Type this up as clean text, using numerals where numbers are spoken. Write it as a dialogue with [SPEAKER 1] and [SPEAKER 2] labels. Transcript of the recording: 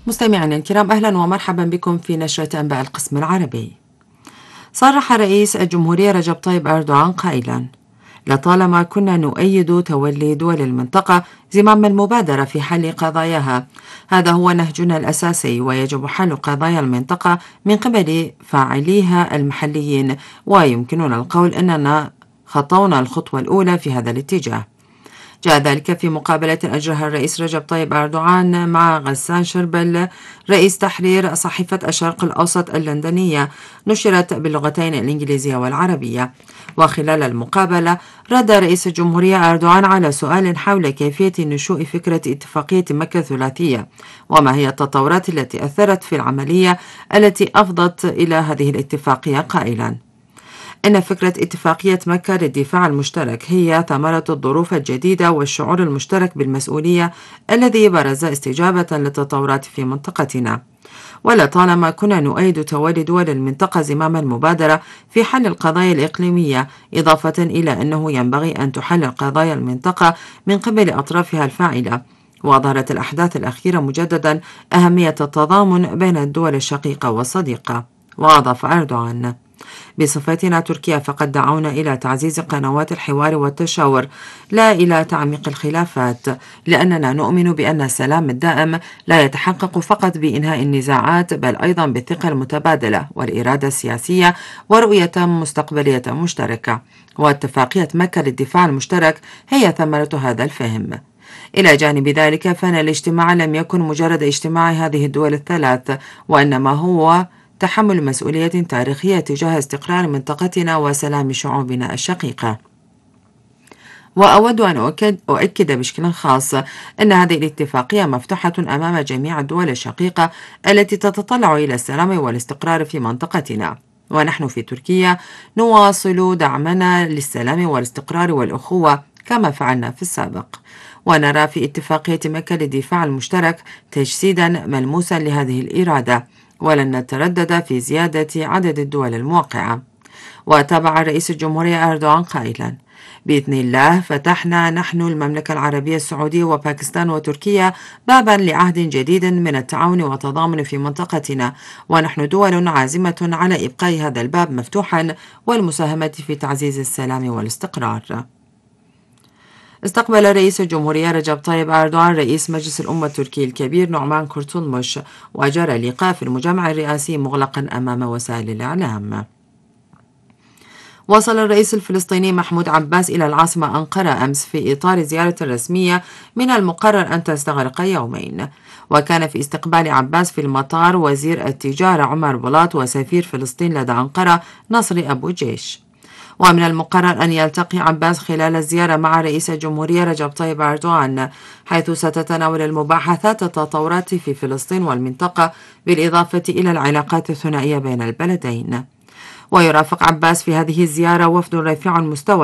[SPEAKER 1] مستمعينا الكرام، أهلا ومرحبا بكم في نشرة أنباء القسم العربي. صرح رئيس الجمهورية رجب طيب أردوغان قائلا: لطالما كنا نؤيد تولي دول المنطقة زمام المبادرة في حل قضاياها، هذا هو نهجنا الأساسي، ويجب حل قضايا المنطقة من قبل فاعليها المحليين، ويمكننا القول أننا خطونا الخطوة الأولى في هذا الاتجاه. جاء ذلك في مقابلة أجرها الرئيس رجب طيب أردوغان مع غسان شربل رئيس تحرير صحيفة الشرق الأوسط اللندنية، نشرت باللغتين الإنجليزية والعربية. وخلال المقابلة رد رئيس الجمهورية أردوغان على سؤال حول كيفية نشوء فكرة اتفاقية مكة الثلاثية، وما هي التطورات التي أثرت في العملية التي أفضت إلى هذه الاتفاقية، قائلا: إن فكرة اتفاقية مكة للدفاع المشترك هي ثمرة الظروف الجديدة والشعور المشترك بالمسؤولية الذي برز استجابة للتطورات في منطقتنا. ولطالما كنا نؤيد تولي دول المنطقة زمام المبادرة في حل القضايا الإقليمية، إضافة إلى أنه ينبغي أن تحل قضايا المنطقة من قبل أطرافها الفاعلة. وأظهرت الأحداث الأخيرة مجددا أهمية التضامن بين الدول الشقيقة والصديقة. وأضاف أردوغان: بصفتنا تركيا فقد دعونا إلى تعزيز قنوات الحوار والتشاور، لا إلى تعميق الخلافات، لأننا نؤمن بأن السلام الدائم لا يتحقق فقط بإنهاء النزاعات، بل أيضا بالثقة المتبادلة والإرادة السياسية ورؤية مستقبلية مشتركة. واتفاقية مكة للدفاع المشترك هي ثمرة هذا الفهم. إلى جانب ذلك، فإن الاجتماع لم يكن مجرد اجتماع هذه الدول الثلاث، وإنما هو تحمل مسؤولية تاريخية تجاه استقرار منطقتنا وسلام شعوبنا الشقيقة. وأود أن أؤكد بشكل خاص أن هذه الاتفاقية مفتوحة أمام جميع الدول الشقيقة التي تتطلع إلى السلام والاستقرار في منطقتنا، ونحن في تركيا نواصل دعمنا للسلام والاستقرار والأخوة كما فعلنا في السابق، ونرى في اتفاقية مكة للدفاع المشترك تجسيدا ملموسا لهذه الإرادة، ولن نتردد في زيادة عدد الدول الموقعة. وتابع رئيس الجمهورية أردوغان قائلا: بإذن الله فتحنا نحن المملكة العربية السعودية وباكستان وتركيا بابا لعهد جديد من التعاون والتضامن في منطقتنا، ونحن دول عازمة على إبقاء هذا الباب مفتوحا والمساهمة في تعزيز السلام والاستقرار. استقبل رئيس الجمهورية رجب طيب أردوغان رئيس مجلس الأمة التركي الكبير نعمان كورتولموش، وجرى اللقاء في المجمع الرئاسي مغلقا أمام وسائل الإعلام. وصل الرئيس الفلسطيني محمود عباس إلى العاصمة أنقرة أمس في إطار زيارة رسمية من المقرر أن تستغرق يومين. وكان في استقبال عباس في المطار وزير التجارة عمر بلاط وسفير فلسطين لدى أنقرة نصري أبو جيش. ومن المقرر أن يلتقي عباس خلال الزيارة مع رئيس الجمهورية رجب طيب أردوغان، حيث ستتناول المباحثات التطورات في فلسطين والمنطقة، بالإضافة إلى العلاقات الثنائية بين البلدين. ويرافق عباس في هذه الزيارة وفد رفيع المستوى